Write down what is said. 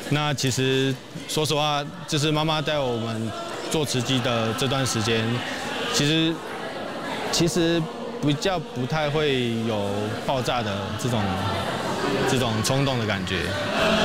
那其实说实话，就是妈妈带我们做慈济的这段时间，其实比较不太会有爆炸的这种冲动的感觉。